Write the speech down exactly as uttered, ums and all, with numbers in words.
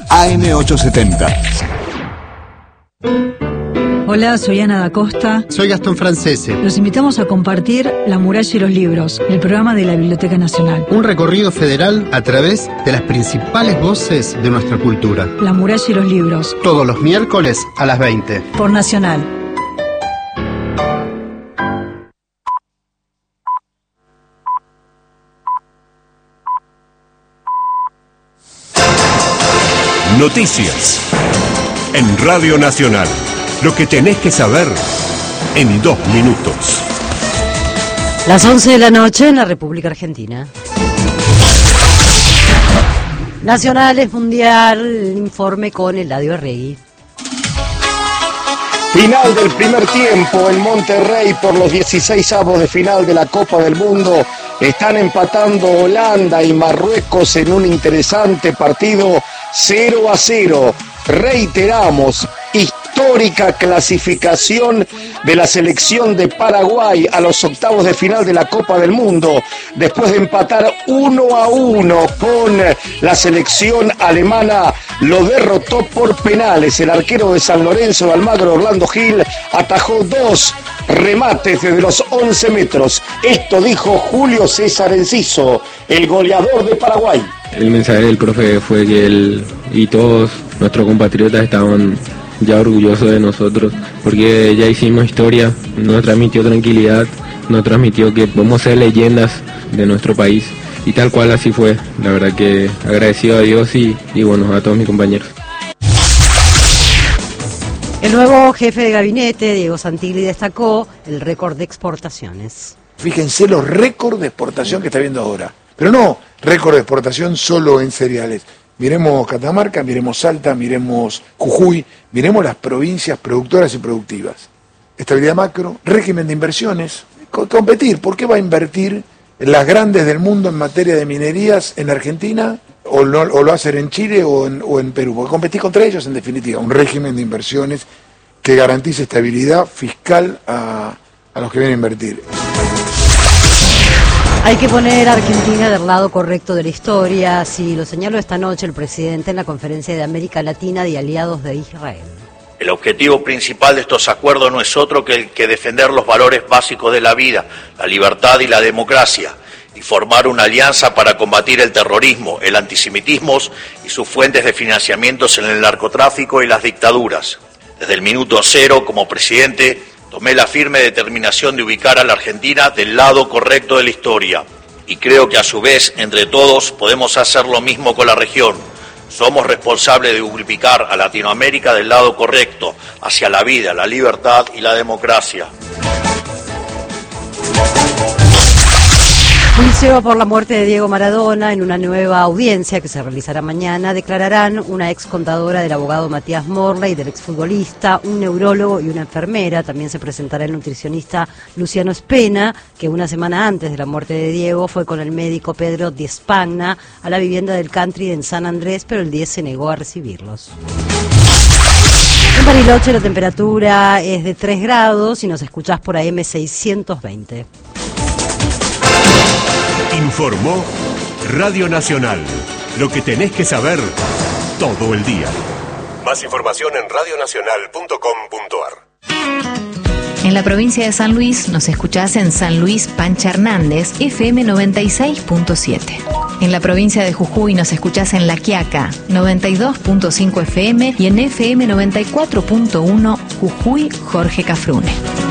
A M ochocientos setenta. Hola, soy Ana da Costa. Soy Gastón Francese. Los invitamos a compartir La muralla y los libros, el programa de la Biblioteca Nacional. Un recorrido federal a través de las principales voces de nuestra cultura. La muralla y los libros. Todos los miércoles a las veinte. Por Nacional. Noticias en Radio Nacional. Lo que tenés que saber en dos minutos. Las once de la noche en la República Argentina. Nacionales Mundial, el informe con Eladio Arregui. Final del primer tiempo en Monterrey por los dieciseisavos de final de la Copa del Mundo. Están empatando Holanda y Marruecos en un interesante partido cero a cero. Reiteramos, histórica clasificación de la selección de Paraguay a los octavos de final de la Copa del Mundo, después de empatar uno a uno con la selección alemana. Lo derrotó por penales. El arquero de San Lorenzo de Almagro, Orlando Gil, atajó dos remates desde los once metros. Esto dijo Julio César Enciso, el goleador de Paraguay. El mensaje del profe fue que él y todos nuestros compatriotas estaban ya orgullosos de nosotros, porque ya hicimos historia, nos transmitió tranquilidad, nos transmitió que podemos ser leyendas de nuestro país, y tal cual así fue. La verdad que agradecido a Dios y, y bueno, a todos mis compañeros. El nuevo jefe de gabinete, Diego Santilli, destacó el récord de exportaciones. Fíjense los récords de exportación que está viendo ahora, pero no récord de exportación solo en cereales. Miremos Catamarca, miremos Salta, miremos Jujuy, miremos las provincias productoras y productivas. Estabilidad macro, régimen de inversiones, competir. ¿Por qué va a invertir las grandes del mundo en materia de minerías en Argentina o, no, o lo hacen en Chile o en, o en Perú? Porque competir contra ellos, en definitiva. Un régimen de inversiones que garantice estabilidad fiscal a, a los que vienen a invertir. Hay que poner a Argentina del lado correcto de la historia, así lo señaló esta noche el presidente en la Conferencia de América Latina de Aliados de Israel. El objetivo principal de estos acuerdos no es otro que el que defender los valores básicos de la vida, la libertad y la democracia, y formar una alianza para combatir el terrorismo, el antisemitismo y sus fuentes de financiamientos en el narcotráfico y las dictaduras. Desde el minuto cero, como presidente, tomé la firme determinación de ubicar a la Argentina del lado correcto de la historia. Y creo que a su vez, entre todos, podemos hacer lo mismo con la región. Somos responsables de ubicar a Latinoamérica del lado correcto, hacia la vida, la libertad y la democracia. Juicio por la muerte de Diego Maradona. En una nueva audiencia que se realizará mañana declararán una ex contadora del abogado Matías Morley, del exfutbolista, un neurólogo y una enfermera. También se presentará el nutricionista Luciano Spena, que una semana antes de la muerte de Diego fue con el médico Pedro Di Spagna a la vivienda del country en San Andrés, pero el diez se negó a recibirlos. En Bariloche la temperatura es de tres grados y nos escuchás por A M seiscientos veinte. Informó Radio Nacional. Lo que tenés que saber todo el día. Más información en radio nacional punto com punto a r. En la provincia de San Luis nos escuchás en San Luis Pancha Hernández, F M noventa y seis punto siete. En la provincia de Jujuy nos escuchás en La Quiaca, noventa y dos punto cinco F M y en F M noventa y cuatro punto uno Jujuy Jorge Cafrune.